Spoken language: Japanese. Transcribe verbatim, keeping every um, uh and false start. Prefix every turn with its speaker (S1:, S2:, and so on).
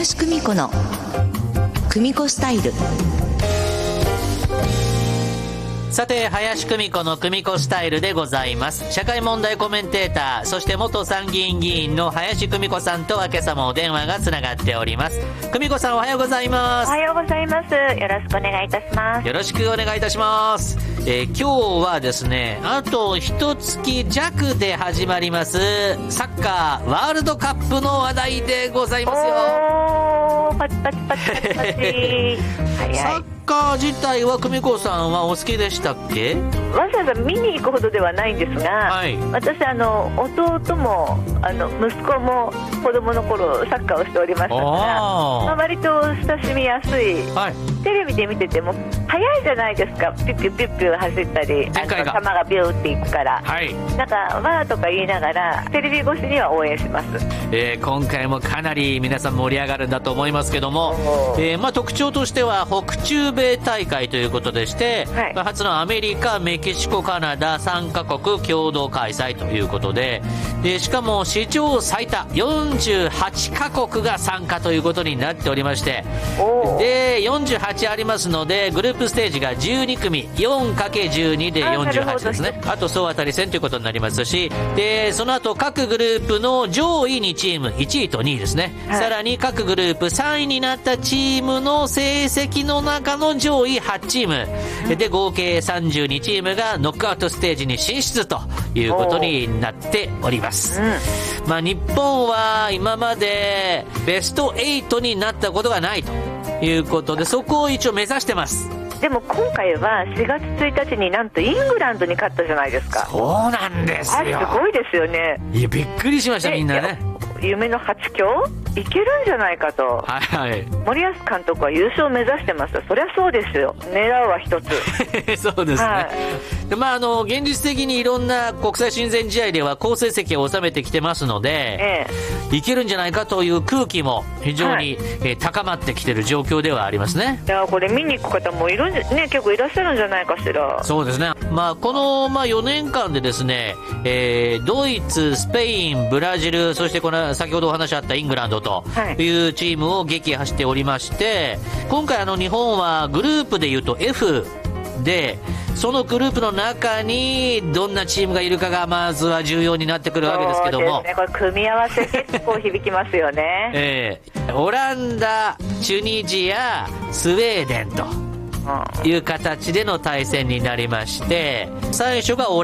S1: 林久美子の久美子スタイル。
S2: さて、林久美子の久美子スタイルでございます。社会問題コメンテーター、そして元参議院議員の林久美子さんとは今朝もお電話がつながっております。久美子さん、おはようございます。
S3: おはようございます。よろしくお願いいたします。
S2: よろしくお願いいたします。えー、今日はですね、あと一月弱で始まりますサッカーワールドカップの話題でございますよ。
S3: おー、パチパチパチパチパチ早い。
S2: サッカー自体は久美子さんはお好きでしたっけ？
S3: わざわざ見に行くほどではないんですが、はい、私あの弟もあの息子も子供の頃サッカーをしておりましたから、まあ、割と親しみやすい、はい、テレビで見てても早いじゃないですか。ピュッピュッピュッピュ走ったり、あの球がビューっていくから、はい、なんかわーとか言いながらテレビ越しには応援します。
S2: えー、今回もかなり皆さん盛り上がるんだと思いますけども、えーまあ、特徴としては北中米大会ということでして、はい、初のアメリカ、メキシコ、カナダさんカ国共同開催ということで、でしかも史上最多よんじゅうはちカ国が参加ということになっておりまして、でよんじゅうはちありますので、グループステージがじゅうに組 よんかけるじゅうに でよんじゅうはちですね。あと総当たり戦ということになりますし、でその後各グループの上位にチーム、いちいとにいですね、はい、さらに各グループさんいになったチームの成績の中の上位はちチームで合計さんじゅうにチームがノックアウトステージに進出ということになっております。うん、まあ、日本は今までベストはちになったことがないということで、そこを一応目指してます。
S3: でも今回はしがつついたちになんとイングランドに勝ったじゃないですか。
S2: そうなんですよ。
S3: あれすごいですよね。
S2: いや、びっくりしました、みんなね。
S3: 夢のはち強いけるんじゃないかと、はいはい、森保監督は優勝を目指してます。そりゃそうですよ、狙うは一つ
S2: そうですね、はい、でまあ、あの現実的にいろんな国際親善試合では好成績を収めてきてますので、ええ、いけるんじゃないかという空気も非常に、はい、えー、高まってきている状況ではありますね。
S3: いや、これ見に行く方もいるんじゃ、ね、結構いらっしゃるんじゃないかしら。
S2: そうですね、まあ、この、まあ、よねんかんでですね、えー、ドイツ、スペイン、ブラジル、そしてこの先ほどお話あったイングランドというチームを撃破しておりまして、今回あの日本はグループでいうと F で、そのグループの中にどんなチームがいるかがまずは重要になってくるわけですけども、
S3: そうですね、これ組み合わせ結構響きますよね、
S2: えー、オランダ、チュニジア、スウェーデンという形での対戦になりまして、最初がオ